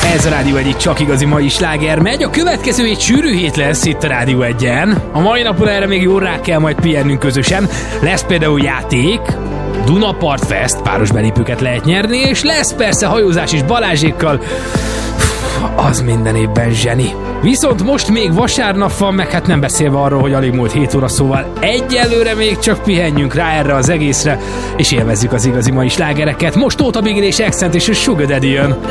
Ez a Rádió egyik csak igazi mai sláger megy. A következő egy sűrű hét lesz itt a Rádió 1-en. A mai napon erre még jól rá kell majd pihennünk közösen. Lesz például játék, Dunapart Fest, páros belépőket lehet nyerni, és lesz persze hajózás is Balázsékkal. Az minden évben zseni. Viszont most még vasárnap van, meg hát nem beszélve arról, hogy alig múlt 7 óra, szóval egyelőre még csak pihenjünk rá erre az egészre, és élvezzük az igazi mai slágereket. Most Tóth Bigel és Accent és a Sugar Daddy jön.